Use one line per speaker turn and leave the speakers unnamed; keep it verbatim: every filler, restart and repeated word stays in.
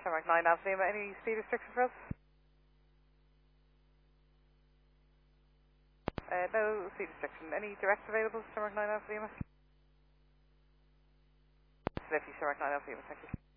Tarmac nine Alpha Lima. Any speed restriction for us? Uh, no speed restriction. Any direct available, Tarmac nine Alpha Lima? Slippy, Tarmac nine Alpha Lima, thank you.